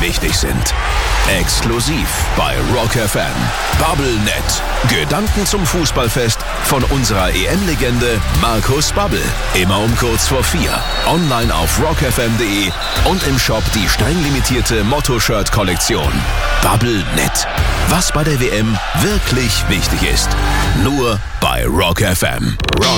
wichtig sind. Exklusiv bei Rock FM. Bubblenet. Gedanken zum Fußballfest von unserer EM-Legende Markus Babbel. Immer um kurz vor 4. Online auf rockfm.de und im Shop die streng limitierte Motto-Shirt-Kollektion. Bubblenet. Was bei der WM wirklich wichtig ist. Nur bei Rock FM. Rock